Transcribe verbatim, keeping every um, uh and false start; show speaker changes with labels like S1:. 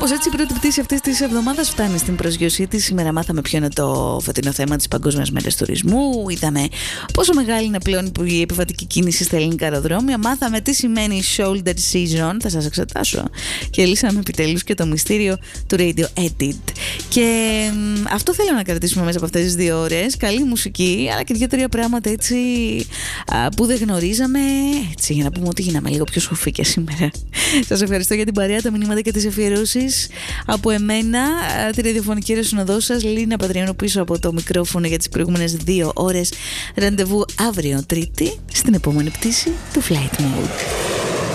S1: Κάπως έτσι η πρώτη πτήση αυτής της εβδομάδας φτάνει στην προσγειωσή της. Σήμερα μάθαμε ποιο είναι το φετινό θέμα της Παγκόσμιας Μέρας Τουρισμού. Είδαμε πόσο μεγάλη είναι πλέον η επιβατική κίνηση στα ελληνικά αεροδρόμια. Μάθαμε τι σημαίνει shoulder season. Θα σας εξετάσω. Και λύσαμε επιτέλους και το μυστήριο του Radio Edit. Και αυτό θέλω να κρατήσουμε μέσα από αυτές τις δύο ώρες. Καλή μουσική, αλλά και δύο-τρία πράγματα έτσι που δεν γνωρίζαμε. Έτσι, για να πούμε ότι γίναμε λίγο πιο σοφοί σήμερα. Σας ευχαριστώ για την παρέα, τα μηνύματα και τις αφιερώσεις. Από εμένα, τη ραδιοφωνική ρεσονοδό σας, Λίνα Πατριανού, πίσω από το μικρόφωνο για τις προηγούμενες δύο ώρες. Ραντεβού αύριο Τρίτη, στην επόμενη πτήση του Flight Mode.